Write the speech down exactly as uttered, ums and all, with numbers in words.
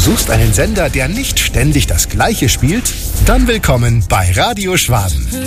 suchst einen Sender, der nicht ständig das Gleiche spielt? Dann willkommen bei Radio Schwaben.